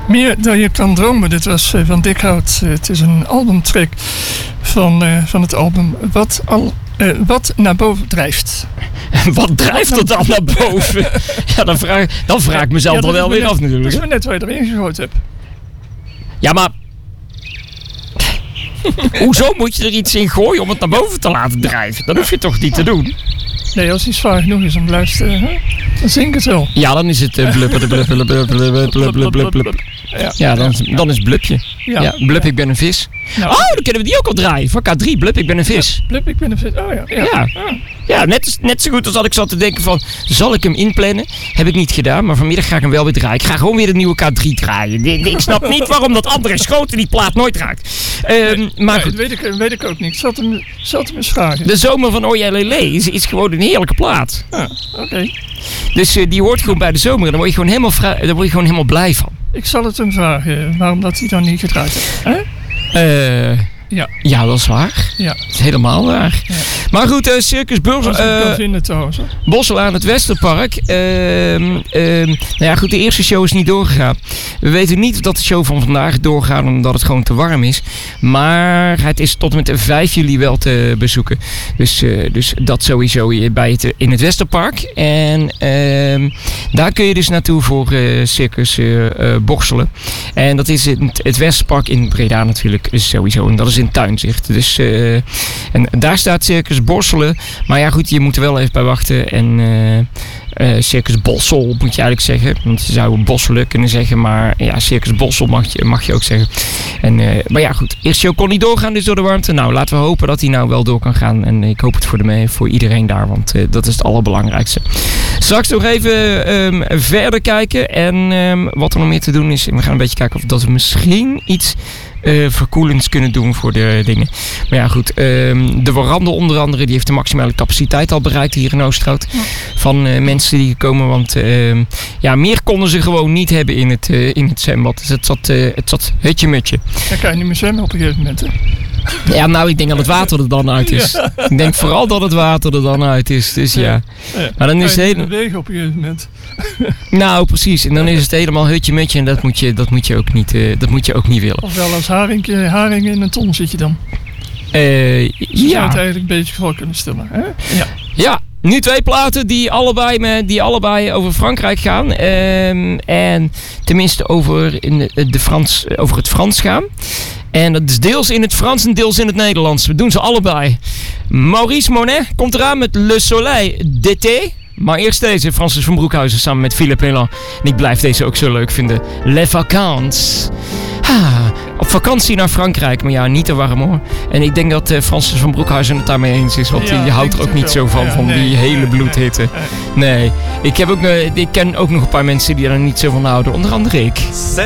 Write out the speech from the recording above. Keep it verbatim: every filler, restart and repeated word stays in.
Meer dan je kan dromen. Dit was uh, van Dikhout. Uh, het is een albumtrack van, uh, van het album Wat, al, uh, Wat naar boven drijft. Wat drijft er dan naar boven? Ja, dan vraag, dan vraag ik mezelf ja, dan wel weer net, af natuurlijk. Dat is maar net waar je erin gegooid hebt. Ja, maar... Hoezo moet je er iets in gooien om het naar boven te laten drijven? Dat hoef je toch niet te doen? Nee, als iets zwaar genoeg is, dan blijft het... Uh, dan zinkt het wel. Ja, dan is het... Uh, blub, blub, blub, blub, blub, blub, blub, blub, blub. Ja, ja dan, dan is blubje. Ja, ja blub, ik ben een vis. Nou, oh, dan kunnen we die ook al draaien. Van K drie, blub, ik ben een vis. Blub, ik ben een vis. Oh ja. Ja, ja. ja. ja net, net zo goed als dat ik zat te denken van... Zal ik hem inplannen? Heb ik niet gedaan, maar vanmiddag ga ik hem wel weer draaien. Ik ga gewoon weer de nieuwe K drie draaien. Ik, ik snap niet waarom dat andere schoten die plaat nooit raakt. Um, nee, maar nee, dat weet ik, weet ik ook niet. Ik zal het hem, zal het hem eens vragen. De zomer van Ojelele is, is gewoon een heerlijke plaat. Ah, oké. Okay. Dus uh, die hoort gewoon bij de zomer en daar word je gewoon helemaal, vrij, daar word je gewoon helemaal blij van. Ik zal het hem vragen, waarom dat hij dan niet gedraaid heeft. Hè? Uh, ja. ja, dat is waar. Ja. Dat is helemaal waar. Ja. Maar goed, uh, Circus Borsel, uh, Bossel aan het Westerpark. Uh, uh, nou ja, goed, de eerste show is niet doorgegaan. We weten niet dat de show van vandaag doorgaat omdat het gewoon te warm is. Maar het is tot en met vijf juli wel te bezoeken. Dus, uh, dus dat sowieso bij het, in het Westerpark. En uh, daar kun je dus naartoe voor uh, Circus uh, uh, Borselen. En dat is het, het Westerpark in Breda natuurlijk sowieso. En dat is in Tuinzicht. Dus, uh, en daar staat Circus Borselen. Maar ja goed, je moet er wel even bij wachten. En uh, uh, Circus Bossel moet je eigenlijk zeggen. Want je zou Bosselen kunnen zeggen. Maar ja, Circus Bossel mag je, mag je ook zeggen. En, uh, maar ja goed, eerst show kon niet doorgaan dus door de warmte. Nou, laten we hopen dat hij nou wel door kan gaan. En ik hoop het voor, de, voor iedereen daar. Want uh, dat is het allerbelangrijkste. Straks nog even um, verder kijken. En um, wat er nog meer te doen is. We gaan een beetje kijken of dat we misschien iets... Uh, verkoelends kunnen doen voor de dingen. Maar ja goed, um, de Warande onder andere, die heeft de maximale capaciteit al bereikt hier in Oosterhout. Ja. Van uh, mensen die komen, want uh, ja, meer konden ze gewoon niet hebben in het, uh, in het zwembad. Dus het zat, uh, het zat hutje-mutje. Dan kan je niet meer zwemmen op een gegeven moment, hè? Ja, nou, ik denk dat het water er dan uit is. Ja. Ik denk vooral dat het water er dan uit is. Dus ja. ja. ja. Maar dan kan is het hele... bewegen op een gegeven moment. Nou, precies. En dan is het helemaal hutje-mutje en dat moet je, dat moet je, ook, niet, uh, dat moet je ook niet willen. Ofwel als haring, haring in een ton zit je dan. Uh, je ja. zou het eigenlijk een beetje voor kunnen stellen. Hè? Ja. Ja. Nu twee platen die allebei, die allebei over Frankrijk gaan. Um, en tenminste over, in de, de Frans, over het Frans gaan. En dat is deels in het Frans en deels in het Nederlands. We doen ze allebei. Maurice Monet komt eraan met Le Soleil d'été. Maar eerst deze, Francis van Broekhuizen samen met Philippe Elan. En ik blijf deze ook zo leuk vinden. Les Vacances. Ah, op vakantie naar Frankrijk, maar ja, niet te warm hoor. En ik denk dat uh, Francis van Broekhuizen het daarmee eens is, want ja, die houdt er ook niet wel. zo van, ja, van nee, die hele nee, bloedhitte. Nee, nee. Ik, heb ook, uh, ik ken ook nog een paar mensen die er niet zo van houden, onder andere ik.